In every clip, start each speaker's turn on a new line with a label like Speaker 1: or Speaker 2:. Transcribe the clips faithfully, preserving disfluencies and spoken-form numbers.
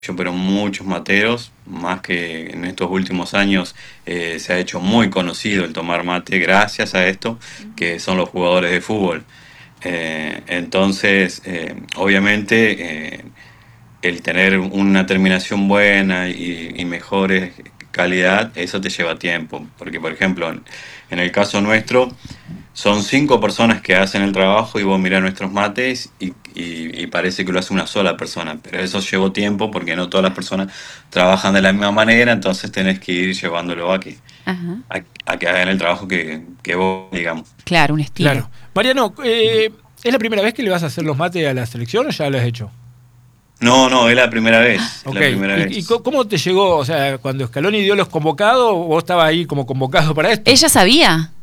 Speaker 1: pero muchos materos, más que en estos últimos años eh, se ha hecho muy conocido el tomar mate gracias a esto, que son los jugadores de fútbol. Eh, entonces, eh, obviamente, eh, el tener una terminación buena y, y mejores calidad, eso te lleva tiempo. Porque, por ejemplo, en, en el caso nuestro, son cinco personas que hacen el trabajo y vos mirás nuestros mates y, y- y parece que lo hace una sola persona. Pero eso llevó tiempo porque no todas las personas trabajan de la misma manera, entonces tenés que ir llevándolo a que,
Speaker 2: Ajá.
Speaker 1: a, a que hagan el trabajo que, que vos, digamos.
Speaker 2: Claro, un estilo.
Speaker 3: Claro. Mariano, eh, ¿es la primera vez que le vas a hacer los mates a la selección o ya lo has hecho?
Speaker 1: No, no, es la primera vez, es
Speaker 3: Ok.
Speaker 1: la primera
Speaker 3: ¿Y, y
Speaker 1: vez.
Speaker 3: co- cómo te llegó? O sea, cuando Scaloni dio los convocados, vos estabas ahí como convocado para esto.
Speaker 2: ¿Ella sabía?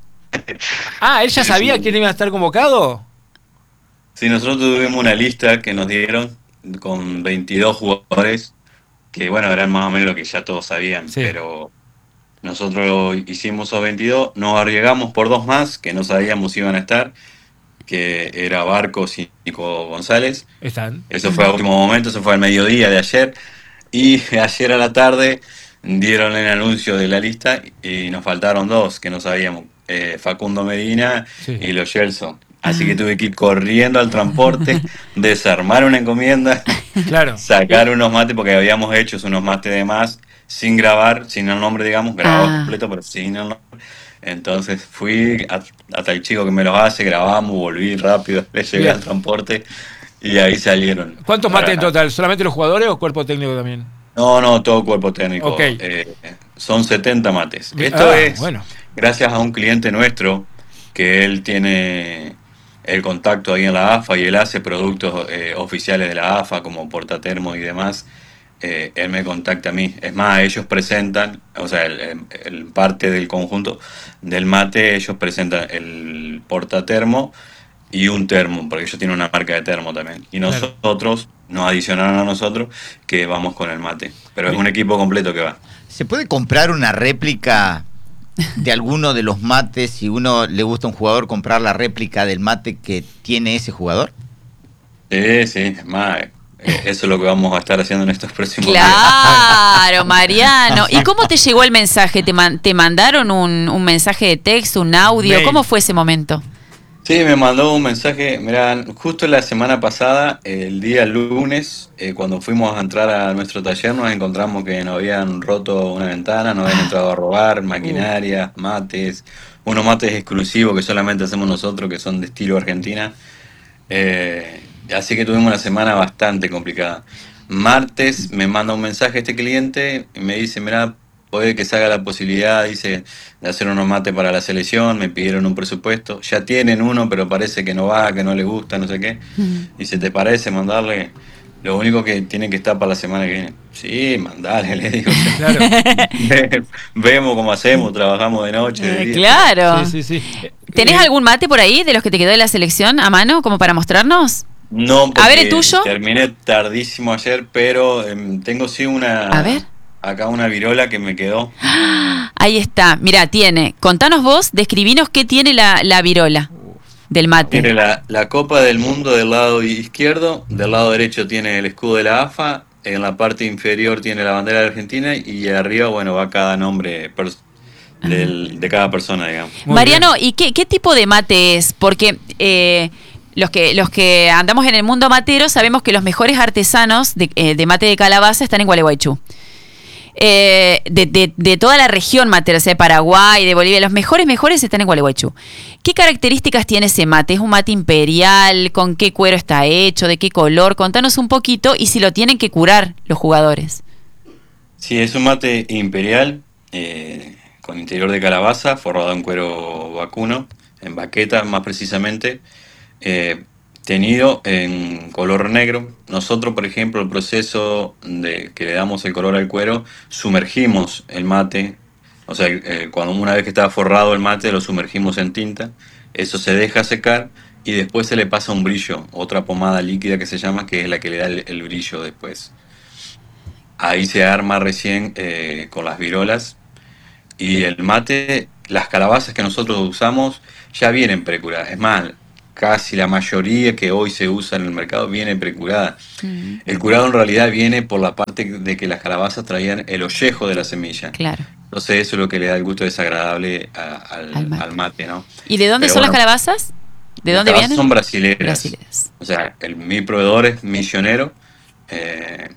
Speaker 3: Ah, ¿él ya
Speaker 1: Sí,
Speaker 3: sabía
Speaker 1: sí.
Speaker 3: quién iba a estar convocado?
Speaker 1: Sí, nosotros tuvimos una lista que nos dieron con veintidós jugadores, que bueno, eran más o menos lo que ya todos sabían,
Speaker 3: Sí.
Speaker 1: pero nosotros hicimos esos veintidós, nos arriesgamos por dos más que no sabíamos si iban a estar, que era Barcos y Nico González.
Speaker 3: Están.
Speaker 1: Eso fue a último momento, eso fue al mediodía de ayer. Y ayer a la tarde dieron el anuncio de la lista y nos faltaron dos que no sabíamos, eh, Facundo Medina
Speaker 3: Sí.
Speaker 1: y Lo Gelson. Así que tuve que ir corriendo al transporte, desarmar una encomienda,
Speaker 3: Claro.
Speaker 1: sacar unos mates, porque habíamos hecho unos mates de más, sin grabar, sin el nombre, digamos, grabados
Speaker 2: Ah,
Speaker 1: completo, pero sin el nombre. Entonces fui a- hasta el chico que me los hace, grabamos, volví rápido, le llegué
Speaker 3: Bien.
Speaker 1: al transporte y ahí salieron.
Speaker 3: ¿Cuántos mates en
Speaker 1: Para...
Speaker 3: total? ¿Solamente los jugadores o cuerpo técnico también?
Speaker 1: No, no, todo cuerpo técnico.
Speaker 3: Ok.
Speaker 1: Eh, son setenta mates.
Speaker 3: Bien.
Speaker 1: Esto
Speaker 3: Ah,
Speaker 1: es
Speaker 3: bueno.
Speaker 1: gracias a un cliente nuestro que él tiene el contacto ahí en la A F A y él hace productos eh, oficiales de la A F A como portatermo y demás. Eh, él me contacta a mí. Es más, ellos presentan, o sea, el, el- el parte del conjunto del mate, ellos presentan el portatermo y un termo, porque ellos tienen una marca de termo también. Y
Speaker 3: Claro.
Speaker 1: nosotros nos adicionaron a nosotros que vamos con el mate. Pero es un equipo completo que va.
Speaker 4: ¿Se puede comprar una réplica de alguno de los mates si uno le gusta a un jugador, comprar la réplica del mate que tiene ese jugador?
Speaker 1: Sí, sí, es más, eh, eso es lo que vamos a estar haciendo en estos próximos días.
Speaker 2: claro, Mariano. ¿Y cómo te llegó el mensaje? ¿Te, man- te mandaron un, un mensaje de texto, un audio?
Speaker 3: Mail.
Speaker 2: ¿Cómo fue ese momento?
Speaker 1: Sí, me mandó un mensaje, mirá, justo la semana pasada, el día lunes, eh, cuando fuimos a entrar a nuestro taller, nos encontramos que nos habían roto una ventana, nos habían entrado a robar
Speaker 3: Uh,
Speaker 1: maquinaria, mates, unos mates exclusivos que solamente hacemos nosotros, que son de estilo Argentina. Eh, así que tuvimos una semana bastante complicada. Martes me manda un mensaje este cliente y me dice, mira, puede que se haga la posibilidad, dice, de hacer unos mates para la selección, me pidieron un presupuesto, ya tienen uno, pero parece que no va, que no les gusta, no sé qué. Dice, ¿te parece mandarle? Lo único que tiene que estar para la semana que viene. Sí, mandale, le digo.
Speaker 3: claro.
Speaker 1: Vemos cómo hacemos, trabajamos de noche, de
Speaker 2: Eh,
Speaker 1: día, pero...
Speaker 2: claro.
Speaker 3: Sí, sí, sí. Eh,
Speaker 2: ¿Tenés
Speaker 3: eh,
Speaker 2: algún mate por ahí de los que te quedó de la selección a mano como para mostrarnos?
Speaker 1: No,
Speaker 2: A ver, ¿el
Speaker 1: porque
Speaker 2: tuyo?
Speaker 1: terminé tardísimo ayer, pero em, tengo sí
Speaker 2: A ver.
Speaker 1: una, acá una virola que me quedó.
Speaker 2: Ahí está. Mira, tiene. Contanos vos, describinos qué tiene la, la virola del
Speaker 1: Tiene
Speaker 2: mate.
Speaker 1: la, la Copa del Mundo del lado izquierdo, del lado derecho tiene el escudo de la A F A, en la parte inferior tiene la bandera de Argentina y arriba, bueno, va cada nombre pers- del- de cada persona, digamos.
Speaker 3: Muy
Speaker 2: Mariano,
Speaker 3: bien.
Speaker 2: ¿y qué, qué tipo de mate es? Porque eh, los que los que andamos en el mundo matero sabemos que los mejores artesanos de, eh, de mate de calabaza están en Gualeguaychú. Eh, de, de, de toda la región matera, o sea, de Paraguay, de Bolivia, los mejores, mejores están en Gualeguaychú. ¿Qué características tiene ese mate? ¿Es un mate imperial? ¿Con qué cuero está hecho? ¿De qué color? Contanos un poquito y si lo tienen que curar los jugadores.
Speaker 1: Sí, es un mate imperial, eh, con interior de calabaza, forrado en cuero vacuno, en baqueta más precisamente, eh, tenido en color negro. Nosotros, por ejemplo, el proceso de que le damos el color al cuero, sumergimos el mate, o sea, eh, cuando una vez que está forrado el mate, lo sumergimos en tinta, eso se deja secar y después se le pasa un brillo, otra pomada líquida que se llama, que es la que le da el, el brillo después. Ahí se arma recién eh, con las virolas y el mate, las calabazas que nosotros usamos ya vienen precuradas. Es más, casi la mayoría que hoy se usa en el mercado viene precurada.
Speaker 2: Mm.
Speaker 1: El curado en realidad viene por la parte de que las calabazas traían el ollejo de la semilla.
Speaker 2: Claro.
Speaker 1: Entonces eso es lo que le da el gusto desagradable a- al,
Speaker 2: Al mate.
Speaker 1: al mate, ¿no?
Speaker 2: ¿Y de dónde
Speaker 1: Pero
Speaker 2: son
Speaker 1: bueno,
Speaker 2: las calabazas? ¿De
Speaker 1: las
Speaker 2: dónde
Speaker 1: calabazas
Speaker 2: vienen?
Speaker 1: son brasileras.
Speaker 2: Brasileras.
Speaker 1: O sea, el, mi proveedor es misionero. eh,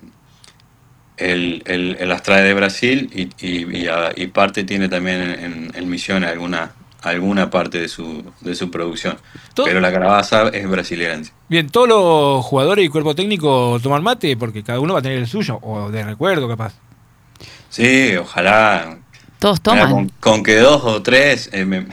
Speaker 1: él, él- él las trae de Brasil y, y- y a- y parte tiene también en, en, en Misiones alguna, alguna parte de su, de su producción.
Speaker 3: To-
Speaker 1: Pero la calabaza es brasilera en sí.
Speaker 3: Bien, todos los jugadores y cuerpo técnico toman mate porque cada uno va a tener el suyo, o de recuerdo capaz.
Speaker 1: Sí, ojalá.
Speaker 2: Todos
Speaker 1: Mira,
Speaker 2: toman.
Speaker 1: con, con que dos o tres eh, me,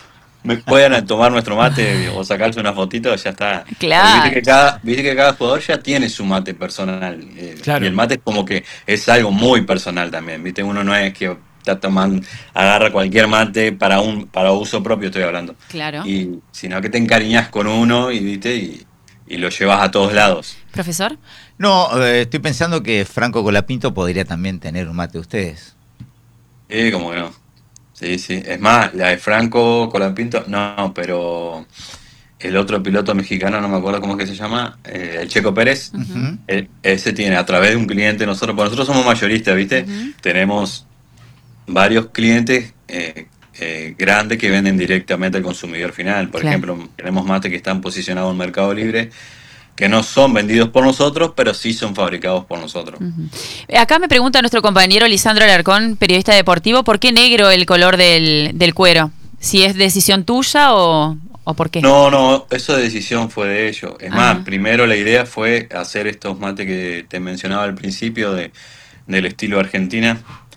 Speaker 1: me puedan tomar nuestro mate o sacarse una fotito, ya está. Porque
Speaker 2: Claro.
Speaker 1: viste que cada, viste que cada jugador ya tiene su mate personal. eh,
Speaker 3: Claro.
Speaker 1: Y el mate es como que es algo muy personal también. Viste, uno no es que está tomando, agarra cualquier mate para un, para uso propio, estoy hablando.
Speaker 2: Claro.
Speaker 1: Y sino que te encariñas con uno y viste, y, y lo llevas a todos lados.
Speaker 2: ¿Profesor?
Speaker 4: No, eh, estoy pensando que Franco Colapinto podría también tener un mate de ustedes.
Speaker 1: Sí, como que no. Sí, sí. Es más, la de Franco Colapinto, no, pero el otro piloto mexicano, no me acuerdo cómo es que se llama, eh, el Checo Pérez,
Speaker 4: Ujú.
Speaker 1: eh, ese tiene a través de un cliente, nosotros, pues nosotros somos mayoristas, ¿viste?
Speaker 2: Ujú.
Speaker 1: Tenemos varios clientes eh, eh, grandes que venden directamente al consumidor final. Por
Speaker 2: Claro.
Speaker 1: ejemplo, tenemos mates que están posicionados en Mercado Libre, que no son vendidos por nosotros, pero sí son fabricados por nosotros.
Speaker 2: Ujú. Acá me pregunta nuestro compañero Lisandro Alarcón, periodista deportivo, ¿por qué negro el color del, del cuero? ¿Si es decisión tuya o, o por qué?
Speaker 1: No, no, esa decisión fue de ellos. Es
Speaker 2: Ajá.
Speaker 1: más, primero la idea fue hacer estos mates que te mencionaba al principio de, del estilo Argentina,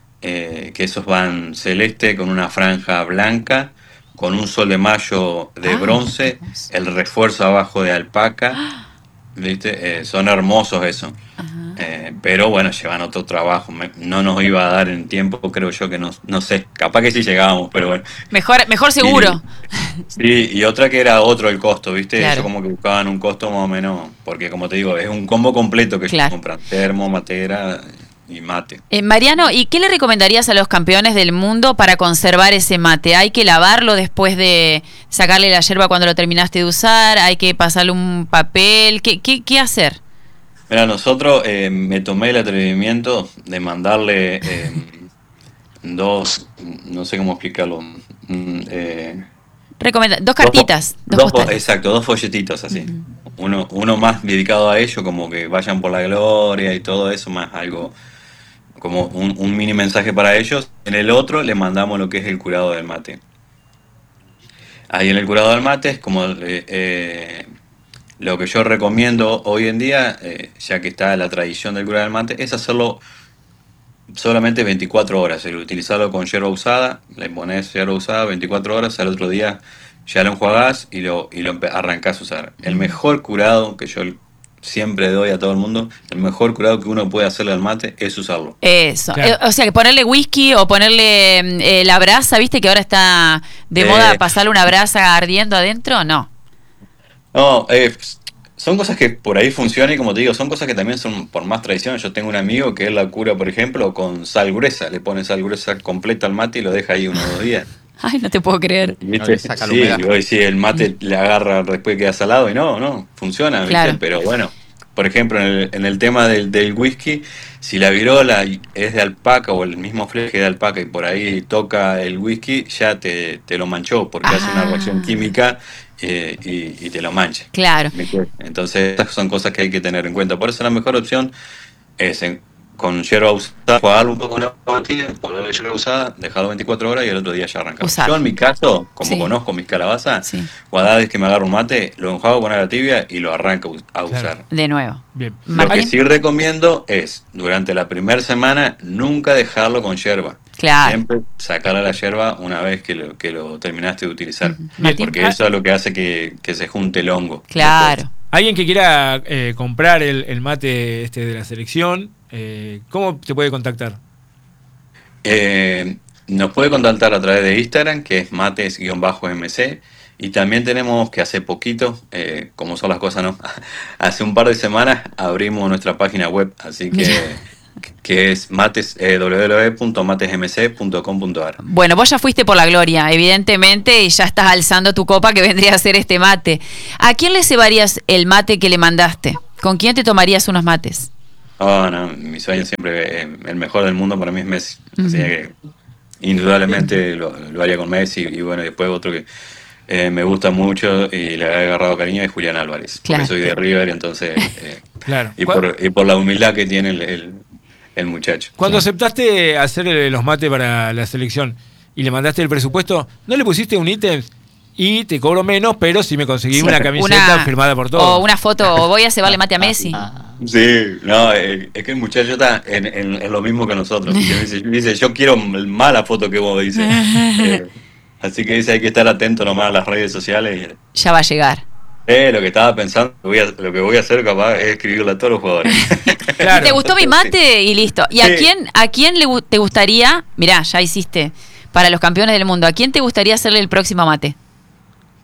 Speaker 1: eh, que esos van celeste con una franja blanca, con un sol de mayo de
Speaker 2: Ah,
Speaker 1: bronce,
Speaker 2: qué hermoso.
Speaker 1: el refuerzo abajo de alpaca, ¿viste? Eh, son hermosos eso.
Speaker 2: Ajá.
Speaker 1: Eh, pero bueno, llevan otro trabajo. Me- no nos iba a dar en tiempo, creo yo que no, no sé, capaz que sí llegábamos, pero bueno.
Speaker 2: Mejor, mejor seguro.
Speaker 1: Sí, y otra que era otro el costo, ¿viste?
Speaker 2: Claro.
Speaker 1: Ellos como que buscaban un costo más o menos, porque como te digo, es un combo completo que ellos
Speaker 2: Claro.
Speaker 1: compran, termo, matera y mate.
Speaker 2: Eh, Mariano, ¿y qué le recomendarías a los campeones del mundo para conservar ese mate? ¿Hay que lavarlo después de sacarle la yerba cuando lo terminaste de usar? ¿Hay que pasarle un papel? ¿Qué, qué, qué hacer?
Speaker 1: Mira, nosotros eh, me tomé el atrevimiento de mandarle eh, dos, no sé cómo explicarlo, mm, eh,
Speaker 2: Recomenda dos
Speaker 1: Dos,
Speaker 2: cartitas, dos,
Speaker 1: dos fo-
Speaker 2: postales.
Speaker 1: exacto, dos folletitos así.
Speaker 2: Ujú.
Speaker 1: Uno, uno más dedicado a ello, como que vayan por la gloria y todo eso, más algo, como un, un mini mensaje para ellos. En el otro le mandamos lo que es el curado del mate. Ahí en el curado del mate es como eh, eh, lo que yo recomiendo hoy en día, eh, ya que está la tradición del curado del mate, es hacerlo solamente veinticuatro horas, el utilizarlo con yerba usada, le pones yerba usada veinticuatro horas, al otro día ya lo enjuagás y lo, y lo empe- arrancás a usar. El mejor curado que yo siempre doy a todo el mundo, el mejor curado que uno puede hacerle al mate es usarlo.
Speaker 2: Eso.
Speaker 3: Claro.
Speaker 2: Eh, o sea, que ponerle whisky o ponerle eh, la brasa, ¿viste que ahora está de
Speaker 1: Eh.
Speaker 2: moda pasarle una brasa ardiendo adentro? No.
Speaker 1: No, eh, son cosas que por ahí funcionan y como te digo, son cosas que también son por más tradición. Yo tengo un amigo que él la cura, por ejemplo, con sal gruesa, le pone sal gruesa completa al mate y lo deja ahí unos dos días.
Speaker 2: Ay, no te puedo creer.
Speaker 4: No
Speaker 1: ¿Viste?
Speaker 4: le saca la
Speaker 1: Sí,
Speaker 4: humedad.
Speaker 1: y hoy sí, el mate le agarra después queda salado y no, no, funciona, ¿viste?
Speaker 2: Claro.
Speaker 1: Pero bueno, por ejemplo, en el, en el tema del, del whisky, si la virola es de alpaca o el mismo fleje de alpaca y por ahí toca el whisky, ya te, te lo manchó porque hace una
Speaker 2: Ah.
Speaker 1: reacción química eh, y, y te lo mancha.
Speaker 2: Claro.
Speaker 1: ¿Viste? Entonces, estas son cosas que hay que tener en cuenta. Por eso la mejor opción es en- con yerba usada, jugarlo un poco en la botella, ponerle yerba usada, dejarlo veinticuatro horas y el otro día ya arrancar.
Speaker 2: Usar.
Speaker 1: Yo en mi caso, como
Speaker 2: Sí.
Speaker 1: conozco mis calabazas,
Speaker 2: Sí.
Speaker 1: cada vez que me agarro un mate, lo enjuago con agua tibia y lo arranco a
Speaker 3: Claro.
Speaker 1: usar.
Speaker 2: De nuevo.
Speaker 3: Bien.
Speaker 1: Lo que
Speaker 2: Martín.
Speaker 1: sí recomiendo es, durante la primera semana, nunca dejarlo con yerba.
Speaker 2: Claro.
Speaker 1: Siempre sacarle la yerba una vez que lo, que lo terminaste de utilizar.
Speaker 2: Ujú. Martín.
Speaker 1: Porque eso es lo que hace que, que se junte el hongo.
Speaker 2: Claro.
Speaker 3: Alguien que quiera eh, comprar el, el mate este de la selección, eh, ¿cómo te puede contactar?
Speaker 1: Eh, nos puede contactar a través de Instagram, que es mates-M C. Y también tenemos que hace poquito, eh, como son las cosas, ¿no? Hace un par de semanas abrimos nuestra página web, así que
Speaker 2: Mira.
Speaker 1: que es mates, eh, w w w punto mates m c punto com punto a r.
Speaker 2: Bueno, vos ya fuiste por la gloria, evidentemente, y ya estás alzando tu copa que vendría a ser este mate. ¿A quién le cebarías el mate que le mandaste? ¿Con quién te tomarías unos mates?
Speaker 1: Oh, no, mi sueño siempre, eh, el mejor del mundo para mí es Messi. Uh-huh. Así que indudablemente lo, lo haría con Messi. Y bueno, después otro que eh, me gusta mucho y le he agarrado cariño es Julián Álvarez. Claro. Porque soy de River, entonces... Eh, claro. Y por, y por la humildad que tiene el, el, el muchacho.
Speaker 3: Cuando sí. aceptaste hacer los mates para la selección y le mandaste el presupuesto, ¿no le pusiste un ítem? Y te cobro menos, pero si me conseguí sí. una camiseta una, firmada por todos.
Speaker 2: O una foto, o voy a cebarle mate a Messi.
Speaker 1: Sí, no, eh, es que el muchacho está en, en, en lo mismo que nosotros. Dice, dice, yo quiero más la foto que vos, dice. Eh, así que dice, hay que estar atento nomás a las redes sociales.
Speaker 2: Ya va a llegar.
Speaker 1: Eh, lo que estaba pensando, voy a, lo que voy a hacer capaz es escribirle a todos los jugadores.
Speaker 2: Claro. ¿Te gustó mi mate? Y listo. ¿Y sí. a quién a quién le, te gustaría, mirá, ya hiciste, para los campeones del mundo, ¿a quién te gustaría hacerle el próximo mate?